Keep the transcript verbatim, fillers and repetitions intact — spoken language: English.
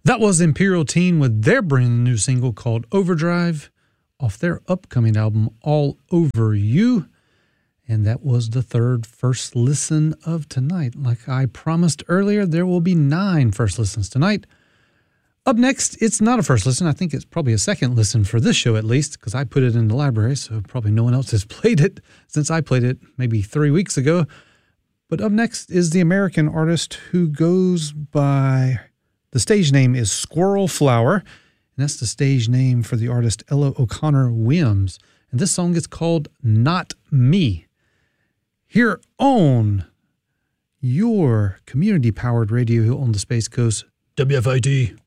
That was Imperial Teen with their brand new single called Overdrive off their upcoming album All Over You. And that was the third first listen of tonight. Like I promised earlier, there will be nine first listens tonight. Up next, it's not a first listen. I think it's probably a second listen for this show at least, because I put it in the library, so probably no one else has played it since I played it maybe three weeks ago. But up next is the American artist who goes by... The stage name is Squirrel Flower, and that's the stage name for the artist Ella O'Connor Williams. And this song is called Not Me. Here on your community-powered radio on the Space Coast, W F I T.